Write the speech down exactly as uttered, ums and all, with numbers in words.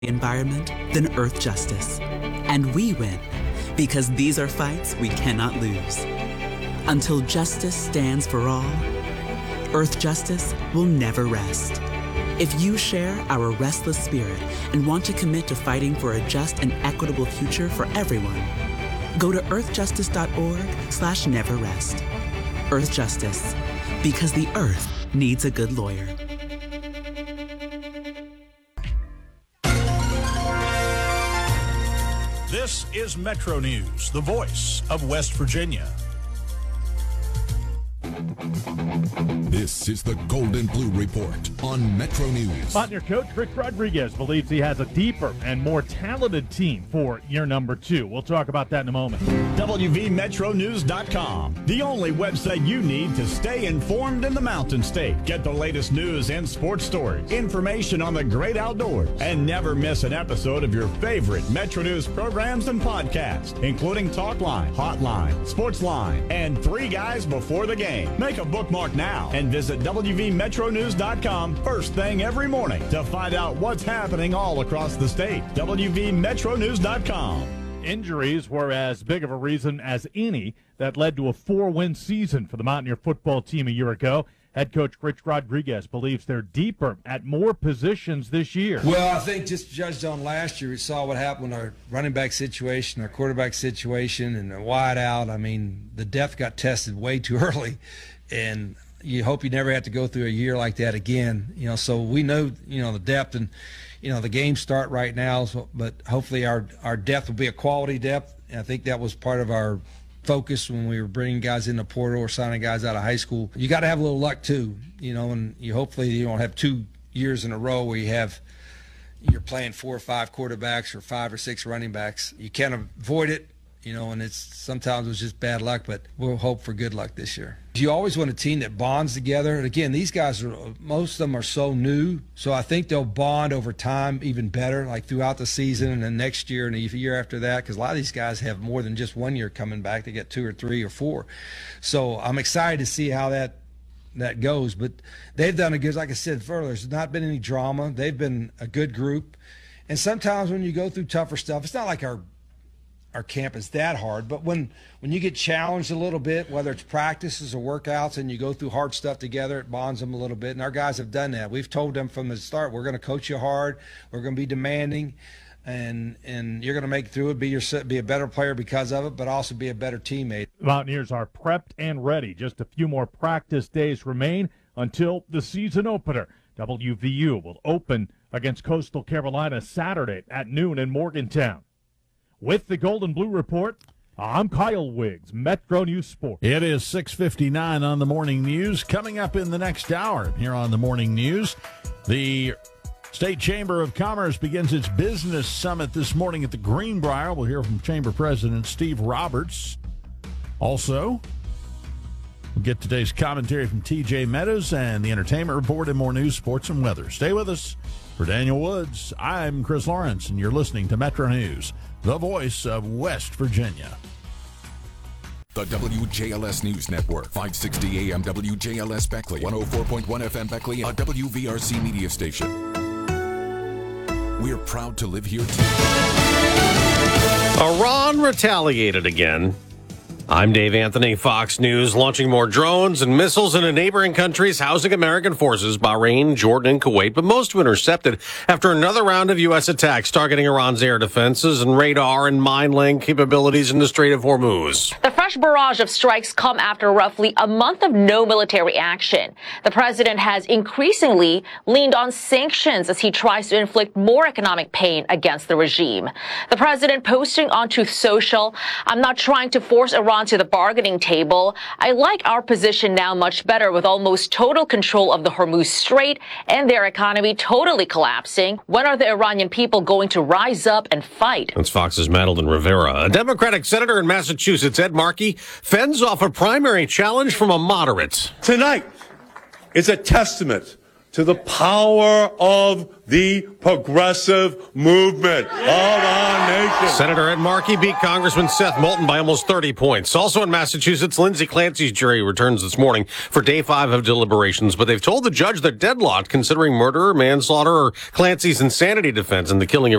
environment than Earth Justice. And we win because these are fights we cannot lose. Until justice stands for all, Earth Justice will never rest. If you share our restless spirit and want to commit to fighting for a just and equitable future for everyone, go to earthjustice.org slash never rest. Earth Justice, because the Earth needs a good lawyer. This is Metro News, the voice of West Virginia. This is the Golden Blue Report on Metro News. Mountaineer coach Rich Rodriguez believes he has a deeper and more talented team for year number two. We'll talk about that in a moment. W V Metro News dot com, the only website you need to stay informed in the Mountain State. Get the latest news and sports stories, information on the great outdoors, and never miss an episode of your favorite Metro News programs and podcasts, including Talkline, Hotline, Sportsline, and Three Guys Before the Game. Make a bookmark now and visit W V Metro News dot com first thing every morning to find out what's happening all across the state. W V Metro News dot com. Injuries were as big of a reason as any that led to a four-win season for the Mountaineer football team a year ago. Head coach Rich Rodriguez believes they're deeper at more positions this year. Well, I think just judged on last year, we saw what happened with our running back situation, our quarterback situation, and the wide out. I mean, the depth got tested way too early, and you hope you never have to go through a year like that again. You know, so we know, you know, the depth, and, you know, the games start right now, so, but hopefully our, our depth will be a quality depth. And I think that was part of our focus when we were bringing guys in the portal or signing guys out of high school. You got to have a little luck too, you know, and you hopefully you don't have two years in a row where you have you're playing four or five quarterbacks or five or six running backs. You can't avoid it, you know, and it's sometimes it's just bad luck, but we'll hope for good luck this year. You always want a team that bonds together. And again, these guys are, most of them are so new, so I think they'll bond over time even better, like throughout the season and then next year and the year after that, because a lot of these guys have more than just one year coming back. They get two or three or four. So I'm excited to see how that that goes. But they've done a good, like I said earlier, there's not been any drama. They've been a good group. And sometimes when you go through tougher stuff, it's not like our our camp is that hard, but when when you get challenged a little bit, whether it's practices or workouts, and you go through hard stuff together, it bonds them a little bit. And our guys have done that. We've told them from the start, we're going to coach you hard, we're going to be demanding, and and you're going to make it through it, be your be a better player because of it, but also be a better teammate. Mountaineers are prepped and ready. Just a few more practice days remain until the season opener. W V U will open against Coastal Carolina Saturday at noon in Morgantown. With the Golden Blue Report, I'm Kyle Wiggs, Metro News Sports. It is six fifty-nine on the Morning News. Coming up in the next hour here on the Morning News, the State Chamber of Commerce begins its business summit this morning at the Greenbrier. We'll hear from Chamber President Steve Roberts. Also, we'll get today's commentary from T J Meadows and the Entertainment Report and more news, sports, and weather. Stay with us. For Daniel Woods, I'm Chris Lawrence, and you're listening to Metro News, the voice of West Virginia. The W J L S News Network, five sixty A M W J L S Beckley, one oh four point one F M Beckley, a W V R C media station. We're proud to live here too. Iran retaliated again. I'm Dave Anthony, Fox News, launching more drones and missiles into neighboring countries housing American forces, Bahrain, Jordan, and Kuwait, but most were intercepted after another round of U S attacks targeting Iran's air defenses and radar and mine-laying capabilities in the Strait of Hormuz. The fresh barrage of strikes come after roughly a month of no military action. The president has increasingly leaned on sanctions as he tries to inflict more economic pain against the regime. The president posting on Truth Social, "I'm not trying to force Iran to the bargaining table. I like our position now much better with almost total control of the Hormuz Strait and their economy totally collapsing. When are the Iranian people going to rise up and fight?" That's Fox's Madeline Rivera. A Democratic senator in Massachusetts, Ed Markey, fends off a primary challenge from a moderate. Tonight is a testament to the power of the progressive movement of our nation. Senator Ed Markey beat Congressman Seth Moulton by almost thirty points. Also in Massachusetts, Lindsay Clancy's jury returns this morning for day five of deliberations, but they've told the judge they're deadlocked considering murder, manslaughter, or Clancy's insanity defense in the killing of